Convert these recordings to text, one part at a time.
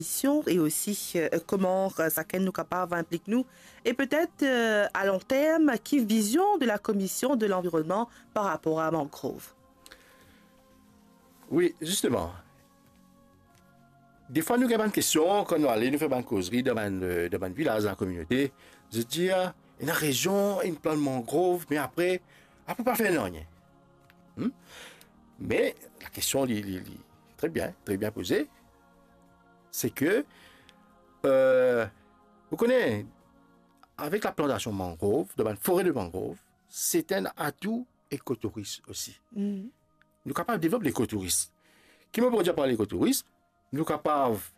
et aussi comment ça nous capable implique nous et peut-être à long terme qui vision de la commission de l'environnement par rapport à mangrove. Oui, justement. Des fois, nous avons une question, quand nous allons nous faire une causerie dans un village, dans la communauté, je dis, une région, une plante mangrove, mais après, on ne peut pas faire rien. Mais la question est très bien posée. C'est que, vous connaissez, avec la plantation mangrove, dans une forêt de mangrove, c'est un atout écotourisme aussi. Nous sommes capables de développer l'écotourisme. Qui me peut dire par l'écotourisme? Nous sommes capables de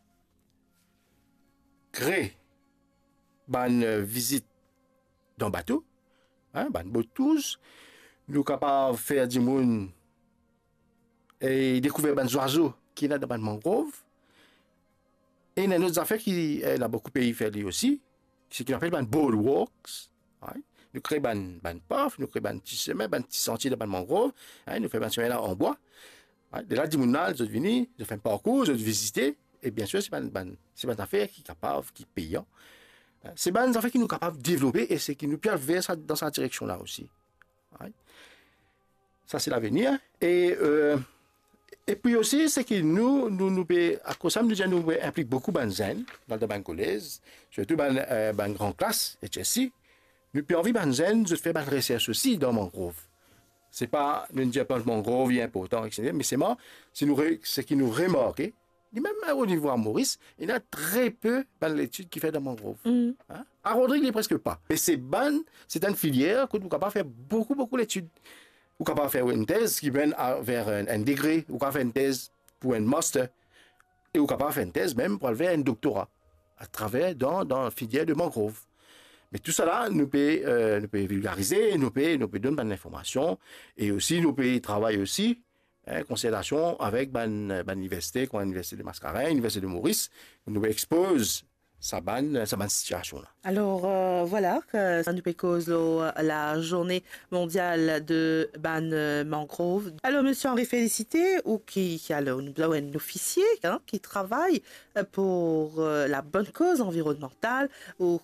créer une visite dans bateau, une boat tours. Nous sommes capables de faire du monde et découvrir des oiseaux qui sont dans les mangroves. Et il y a d'autres affaires qui, dans beaucoup de pays, font aussi, ce qu'on appelle des boardwalks. Nous créons des paths, nous créons des petits chemins, des petits sentiers dans les mangroves. Nous faisons des chemins en bois. De là, ils viennent, ils font un parcours, ils visiter. Et bien sûr, c'est une affaire qui est capable, qui est payant. C'est une affaire qui nous est capable de développer et c'est qui nous permet vers dans cette direction-là aussi. Ça, c'est l'avenir. Et puis aussi, c'est que nous à cause de ça, nous impliquons beaucoup de jeunes dans le collège, surtout dans la grande classe, et ceci. Nous avons envie de jeunes de faire des recherches aussi dans mangrove. C'est pas, nous ne disons pas que mangrove est important, etc. Mais c'est qui nous remarque. Et même au niveau à Maurice, il y a très peu d'études qui fait dans mangrove. À Rodrigue, il n'y a presque pas. Mais c'est une filière que nous sommes capables de faire beaucoup d'études. Ou capable de faire une thèse qui mène vers un degré, ou capable de faire une thèse pour un master, et ou capable de faire une thèse même pour aller vers un doctorat, à travers dans la filière de mangrove. Mais tout ça là, nous peut vulgariser, nous peut donner des informations, et aussi nous peut travailler aussi, concertation avec l'université, comme l'université de Mascarin, l'université de Maurice, nous expose sa bonne situation là. Alors voilà, ça nous cause la journée mondiale de ban mangrove. Alors monsieur Henri Félicité, ou qui alors nous avons un officier qui travaille pour la bonne cause environnementale ou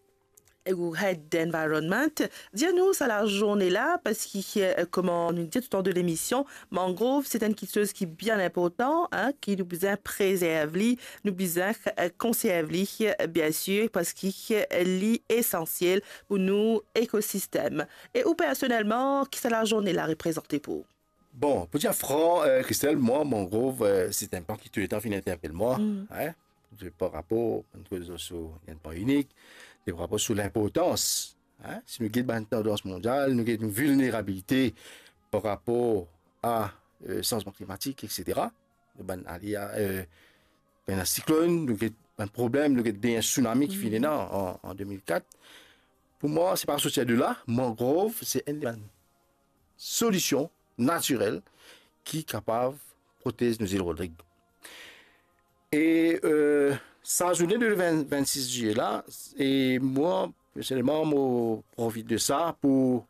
Head d'Environment. Dis-nous à la journée-là, parce que, comme on nous dit tout au long de l'émission, mangrove, c'est une chose qui est bien importante, qui nous besoin préserver, nous besoin conserver, bien sûr, parce qu'il est essentiel pour nos écosystèmes. Et ou personnellement, qui c'est la journée-là représentée pour? Bon, pour dire franc, Christelle, moi, mangrove, c'est un plan qui tout le temps finit un peu moi, par rapport à une chose un point unique, par rapport sur l'importance. Si nous avons une tendance mondiale, nous avons une vulnérabilité par rapport à changement climatique, etc. Il y a un cyclone, nous avons un problème, nous avons un tsunami qui finit en 2004. Pour moi, c'est pas associé de là. Mangrove, c'est une solution naturelle qui est capable de protéger nos îles Rodrigue. Et sa journée de 26 juillet là, et moi, personnellement, je profite de ça pour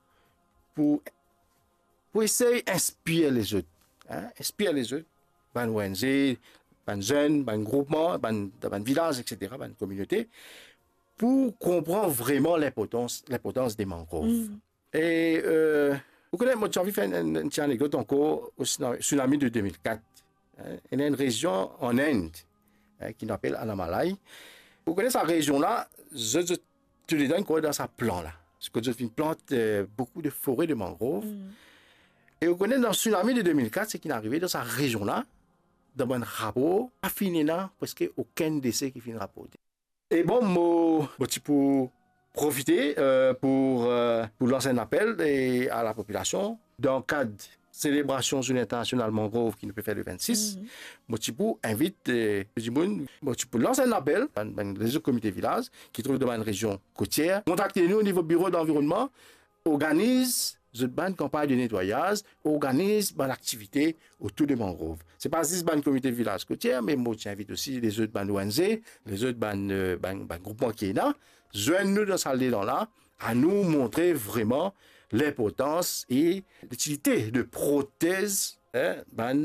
essayer d'inspirer les autres. Inspirer les autres, ban ONG, ban jeunes, ban groupement, ban village, etc., ban communauté, pour comprendre vraiment l'importance des mangroves. Et vous connaissez, moi, j'ai envie de faire une petite anecdote encore au tsunami de 2004. Il y a une région en Inde qui s'appelle Annamalai. Vous connaissez cette région-là, je te le donne dans sa plan-là. Parce que je plante beaucoup de forêts de mangroves. Et vous connaissez dans le tsunami de 2004, ce qui est arrivé dans cette région-là, dans un rapport, pas fini là, parce qu'il n'y a aucun décès qui finit rapporté. Et bon, moi, pour profiter pour lancer un appel à la population dans le cadre de célébration journée internationale mangrove qui nous peut faire le 26. Moi, invite pour lancer un appel à un réseau comité village qui trouve dans une région côtière. Contactez-nous au niveau bureau d'environnement, organise une campagne de nettoyage, organise une activité autour des mangroves. C'est pas juste une comité village côtière, mais moi, j'invite aussi les autres ONG, les autres groupements qui sont là. Joignez-nous dans cette là à nous montrer vraiment l'importance et l'utilité de prothèses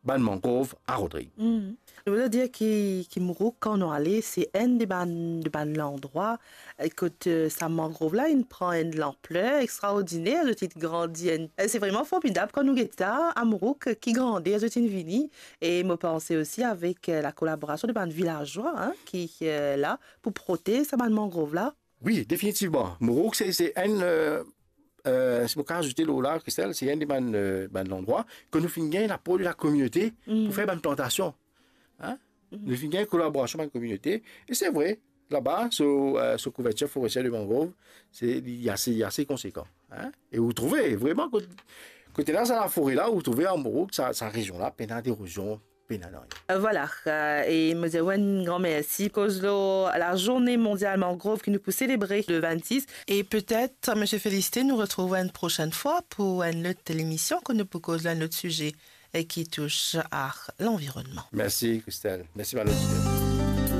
ban mangrove à Rodrigue. Je veux dire que Mourou, quand on est allé, c'est un des l'endroit. Écoute, sa mangrove là, il prend une l'ampleur extraordinaire. Je t'ai grandi. C'est vraiment formidable quand nous étions à Mourou qui grandit. Je t'ai vini. Et me pensais aussi avec la collaboration de ban villageois qui est là pour protéger sa mangrove là. Oui, définitivement. Mourouk, c'est un. C'est mon cas ajouter là, Christelle, c'est un des l'endroit que nous finissons l'apport de la communauté pour faire une plantation. Hein? Nous finissons une collaboration avec la communauté. Et c'est vrai, là-bas, ce couverture forestière de mangrove, il est assez conséquent. Hein? Et vous trouvez vraiment, côté là, dans la forêt là, vous trouvez en Mourouk, sa région là, pénal d'érosion. Voilà, et me dire un grand merci cause la journée mondiale mangrove que nous pouvons célébrer le 26. Et peut-être, M. Félicité, nous retrouvons une prochaine fois pour une autre émission que nous pouvons causer un autre sujet qui touche à l'environnement. Merci, Christelle. Merci, Marie.